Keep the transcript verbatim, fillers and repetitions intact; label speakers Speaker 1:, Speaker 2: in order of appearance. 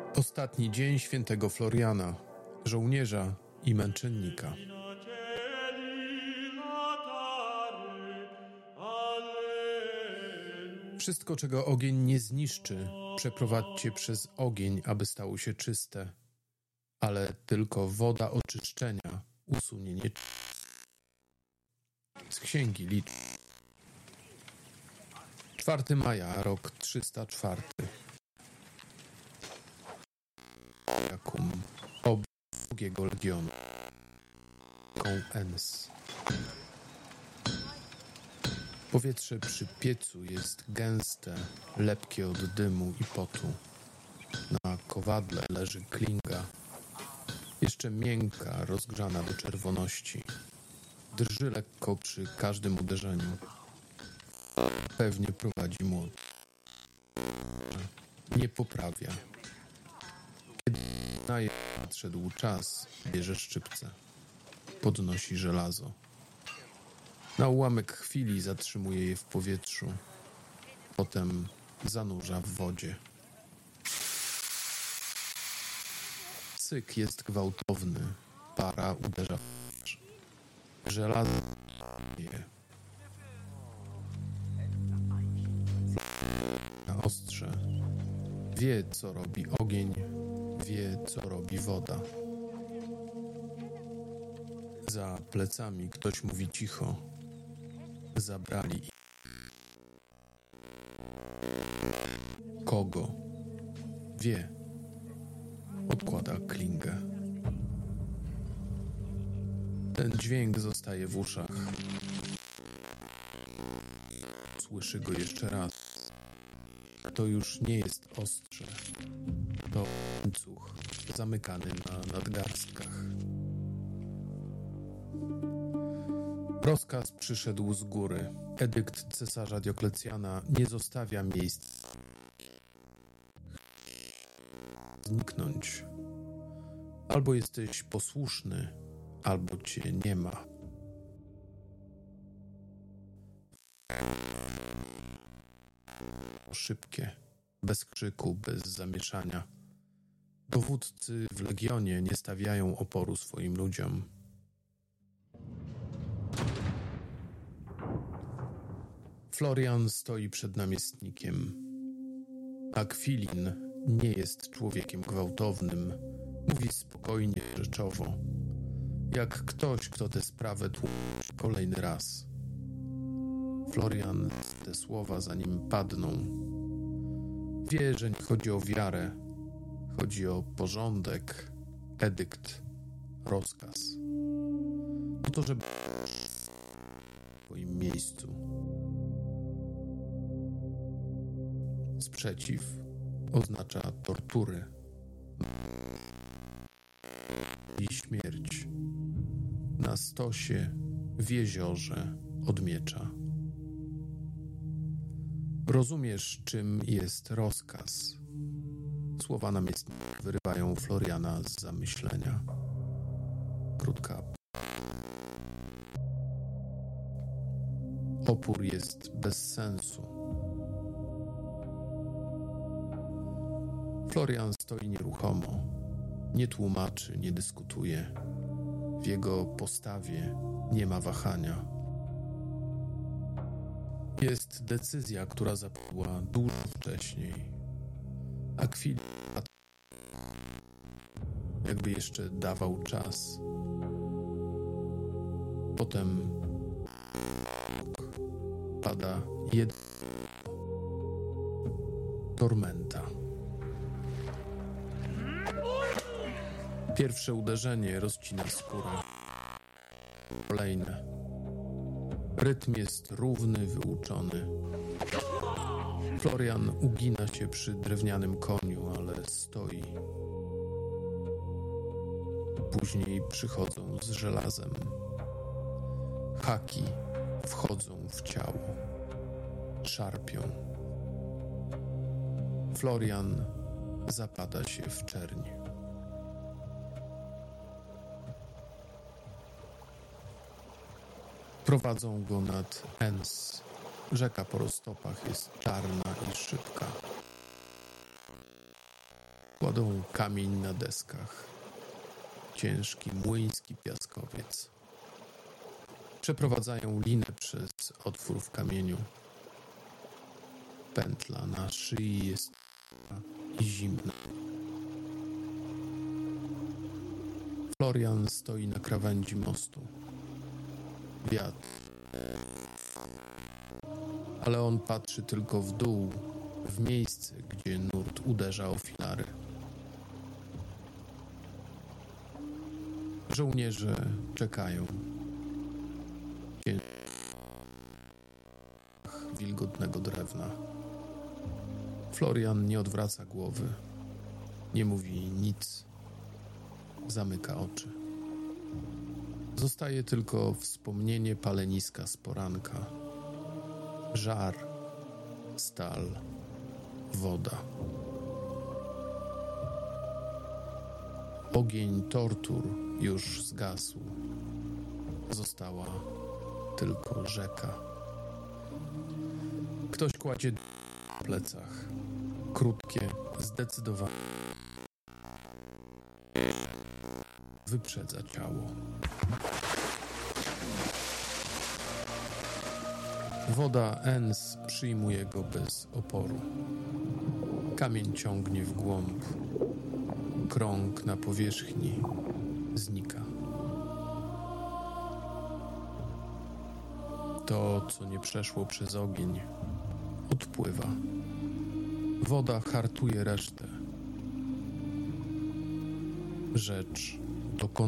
Speaker 1: Ostatni dzień świętego Floriana, żołnierza i męczennika. Wszystko, czego ogień nie zniszczy, przeprowadźcie przez ogień, aby stało się czyste, ale tylko woda oczyszczenia usunie nieczystość. Z Księgi Liczb. czwartego maja, rok trzysta czwarty. Jakum, ob drugiego legionu. Ens. Powietrze przy piecu jest gęste, lepkie od dymu i potu. Na kowadle leży klinga, jeszcze miękka, rozgrzana do czerwoności. Drży lekko przy każdym uderzeniu. Pewnie prowadzi młot. Nie poprawia. Kiedy nadszedł czas, bierze szczypce. Podnosi żelazo. Na ułamek chwili zatrzymuje je w powietrzu. Potem zanurza w wodzie. Syk jest gwałtowny. Para uderza w twarz. Żelazo je. Na ostrze. Wie, co robi ogień. Wie, co robi woda. Za plecami ktoś mówi cicho. Zabrali ich. Kogo? Wie. Odkłada klingę. Ten dźwięk zostaje w uszach. Słyszy go jeszcze raz. To już nie jest ostrze. To łańcuch zamykany na nadgarstkach. Rozkaz przyszedł z góry. Edykt cesarza Dioklecjana nie zostawia miejsc. Zniknąć. Albo jesteś posłuszny, albo cię nie ma. Szybkie, bez krzyku, bez zamieszania. Dowódcy w legionie nie stawiają oporu swoim ludziom. Florian stoi przed namiestnikiem. Akwilin nie jest człowiekiem gwałtownym. Mówi spokojnie, rzeczowo. Jak ktoś, kto tę sprawę tłumaczy kolejny raz. Florian te słowa za nim padną. Wie, że nie chodzi o wiarę. Chodzi o porządek, edykt, rozkaz. O to, żeby w swoim miejscu. Sprzeciw oznacza tortury i śmierć. Na stosie, w jeziorze, od miecza. Rozumiesz, czym jest rozkaz. Słowa namiestnika wyrywają Floriana z zamyślenia. Krótka. Opór jest bez sensu. Florian stoi nieruchomo. Nie tłumaczy, nie dyskutuje. W jego postawie nie ma wahania. Jest decyzja, która zapadła dużo wcześniej. Akwilin jakby jeszcze dawał czas. Potem pada jedna tormenta. Pierwsze uderzenie rozcina skórę. Kolejne. Rytm jest równy, wyuczony. Florian ugina się przy drewnianym koniu, ale stoi. Później przychodzą z żelazem. Haki wchodzą w ciało. Szarpią. Florian zapada się w czerń. Prowadzą go nad Ens. Rzeka po roztopach jest czarna i szybka. Kładą kamień na deskach. Ciężki młyński piaskowiec. Przeprowadzają linę przez otwór w kamieniu. Pętla na szyi jest i zimna. Florian stoi na krawędzi mostu. Wiatr. Ale on patrzy tylko w dół, w miejsce, gdzie nurt uderza o filary. Żołnierze czekają. Wilgotnego drewna. Florian nie odwraca głowy. Nie mówi nic. Zamyka oczy. Zostaje tylko wspomnienie paleniska z poranka. Żar, stal, woda. Ogień tortur już zgasł. Została tylko rzeka. Ktoś kładzie na plecach. Krótkie, zdecydowane. Wyprzedza ciało. Woda Ens przyjmuje go bez oporu. Kamień ciągnie w głąb. Krąg na powierzchni znika. To, co nie przeszło przez ogień, odpływa. Woda hartuje resztę. Rzecz dokonana.